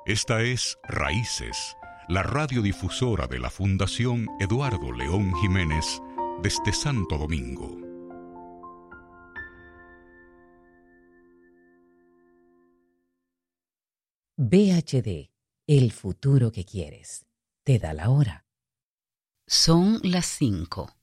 Esta es Raíces, la radiodifusora de la Fundación Eduardo León Jiménez desde Santo Domingo. BHD, el futuro que quieres. Te da la hora. Son las 5.